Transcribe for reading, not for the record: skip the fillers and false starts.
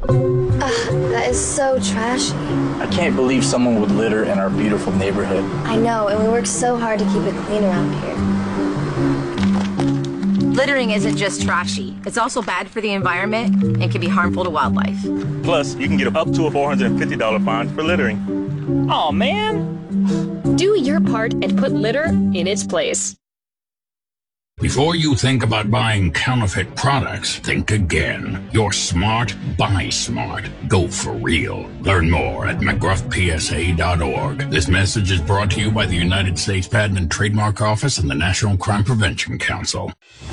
Ugh, that is so trashy. I can't believe someone would litter in our beautiful neighborhood. I know, and we work so hard to keep it clean around here. Littering isn't just trashy. It's also bad for the environment and can be harmful to wildlife. Plus, you can get up to a $450 fine for littering. Aw, man. Do your part and put litter in its place. Before you think about buying counterfeit products, think again. You're smart, buy smart. Go for real. Learn more at mcgruffpsa.org. This message is brought to you by the United States Patent and Trademark Office and the National Crime Prevention Council.